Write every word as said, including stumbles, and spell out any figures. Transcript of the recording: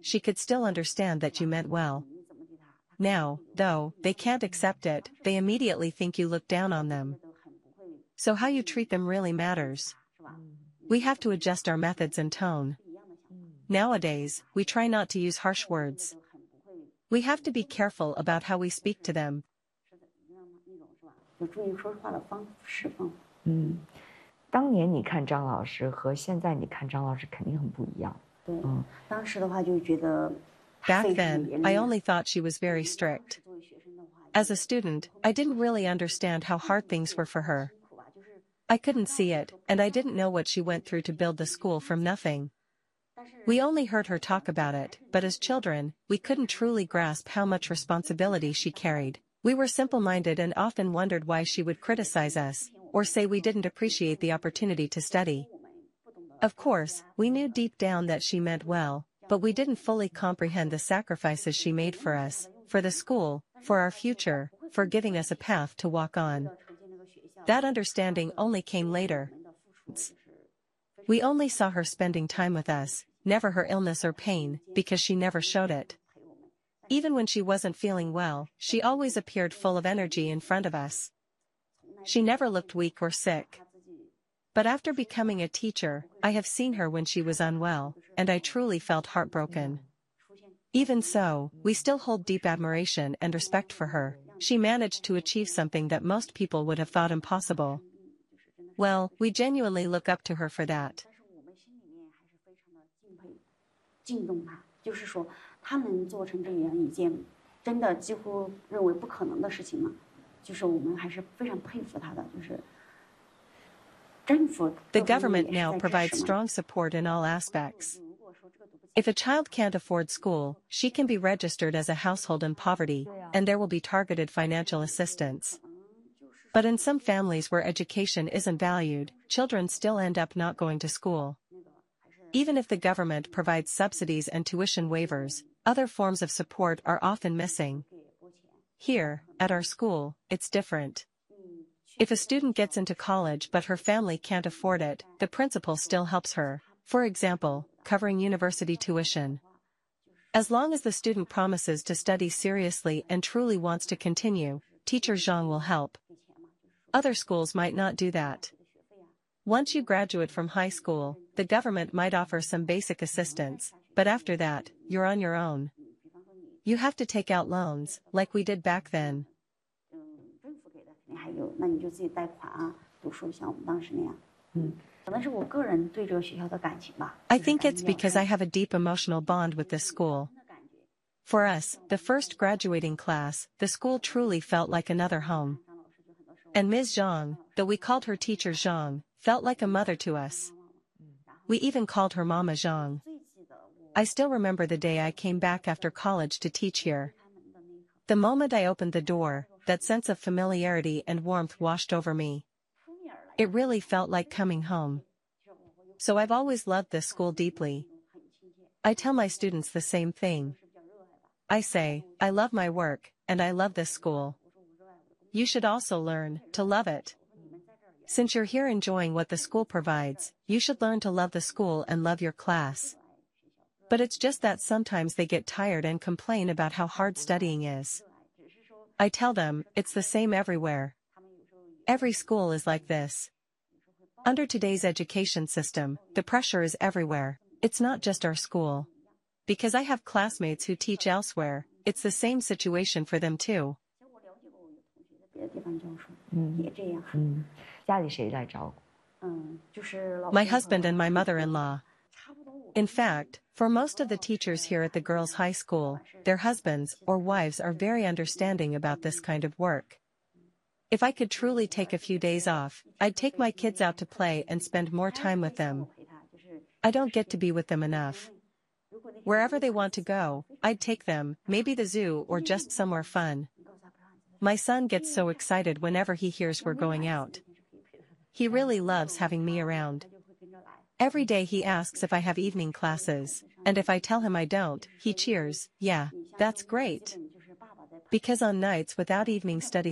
she could still understand that you meant well. Now, though, they can't accept it, they immediately think you look down on them. So how you treat them really matters. We have to adjust our methods and tone. Nowadays, we try not to use harsh words. We have to be careful about how we speak to them. 就注意说话的方式。 嗯，当年你看张老师和现在你看张老师肯定很不一样。 对，嗯，当时的话就觉得。 Back then, I only thought she was very strict. As a student, I didn't really understand how hard things were for her. I couldn't see it, and I didn't know what she went through to build the school from nothing. We only heard her talk about it, but as children, we couldn't truly grasp how much responsibility she carried. We were simple-minded and often wondered why she would criticize us, or say we didn't appreciate the opportunity to study. Of course, we knew deep down that she meant well, but we didn't fully comprehend the sacrifices she made for us, for the school, for our future, for giving us a path to walk on. That understanding only came later. We only saw her spending time with us, never her illness or pain, because she never showed it. Even when she wasn't feeling well, she always appeared full of energy in front of us. She never looked weak or sick. But after becoming a teacher, I have seen her when she was unwell, and I truly felt heartbroken. Even so, we still hold deep admiration and respect for her. She managed to achieve something that most people would have thought impossible. Well, we genuinely look up to her for that. 他能做成这样一件真的几乎认为不可能的事情嘛，就是我们还是非常佩服他的，就是政府。 The government now provides strong support in all aspects. If a child can't afford school, she can be registered as a household in poverty, and there will be targeted financial assistance. But in some families where education isn't valued, children still end up not going to school. Even if the government provides subsidies and tuition waivers, other forms of support are often missing. Here, at our school, it's different. If a student gets into college but her family can't afford it, the principal still helps her, for example, covering university tuition. As long as the student promises to study seriously and truly wants to continue, Teacher Zhang will help. Other schools might not do that. Once you graduate from high school, the government might offer some basic assistance, but after that, you're on your own. You have to take out loans, like we did back then. I think it's because I have a deep emotional bond with this school. For us, the first graduating class, the school truly felt like another home. And Miz Zhang, though we called her Teacher Zhang, felt like a mother to us. We even called her Mama Zhang. I still remember the day I came back after college to teach here. The moment I opened the door, that sense of familiarity and warmth washed over me. It really felt like coming home. So I've always loved this school deeply. I tell my students the same thing. I say, I love my work, and I love this school. You should also learn to love it. Since you're here enjoying what the school provides, you should learn to love the school and love your class. But it's just that sometimes they get tired and complain about how hard studying is. I tell them, it's the same everywhere. Every school is like this. Under today's education system, the pressure is everywhere. It's not just our school. Because I have classmates who teach elsewhere, it's the same situation for them too. My husband and my mother-in-law. In fact, for most of the teachers here at the girls' high school, their husbands or wives are very understanding about this kind of work. If I could truly take a few days off, I'd take my kids out to play and spend more time with them. I don't get to be with them enough. Wherever they want to go, I'd take them, maybe the zoo or just somewhere fun. My son gets so excited whenever he hears we're going out. He really loves having me around. Every day he asks if I have evening classes, and if I tell him I don't, he cheers, yeah, that's great. Because on nights without evening study